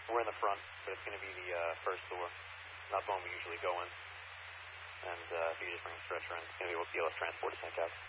We're in the front, but it's going to be the first door. Not the one we usually go in. And if you just bring a stretcher in, it's going to be able to transport to St. Cat's.